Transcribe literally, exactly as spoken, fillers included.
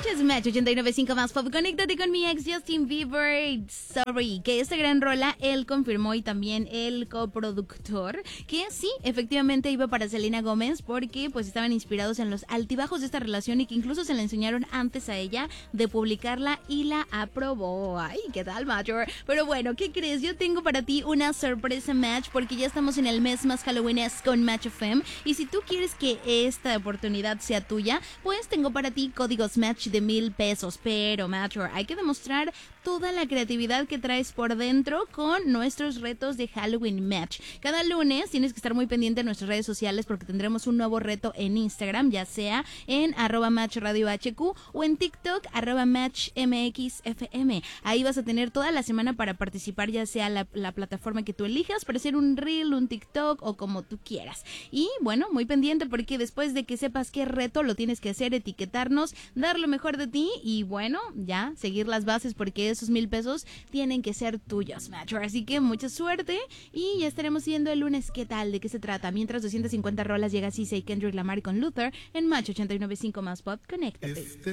Escuchas Match ochenta y nueve punto cinco más Pop. Conéctate con mi ex Justin Bieber. Sorry, que esta gran rola él confirmó, y también el coproductor, que sí, efectivamente iba para Selena Gómez, porque pues estaban inspirados en los altibajos de esta relación y que incluso se la enseñaron antes a ella de publicarla y la aprobó. Ay, ¿qué tal, Major? Pero bueno, ¿qué crees? Yo tengo para ti una sorpresa, Match, porque ya estamos en el mes más Halloweenesco con Match F M, y si tú quieres que esta oportunidad sea tuya, pues tengo para ti códigos Match de mil pesos. Pero, Major, hay que demostrar toda la creatividad que traes por dentro con nuestros retos de Halloween Match. Cada lunes tienes que estar muy pendiente de nuestras redes sociales, porque tendremos un nuevo reto en Instagram, ya sea en arroba Match Radio H Q o en TikTok arroba Match M X F M. Ahí vas a tener toda la semana para participar, ya sea la, la plataforma que tú elijas, para hacer un reel, un TikTok o como tú quieras. Y bueno, muy pendiente, porque después de que sepas qué reto lo tienes que hacer, etiquetarnos, dar lo mejor de ti y bueno, ya seguir las bases, porque esos mil pesos tienen que ser tuyos, Match. Así que mucha suerte y ya estaremos viendo el lunes qué tal, de qué se trata. Mientras doscientas cincuenta rolas llega Cissé y Kendrick Lamar con Luther en Match ochenta y nueve punto cinco más Pop. Conéctate. Este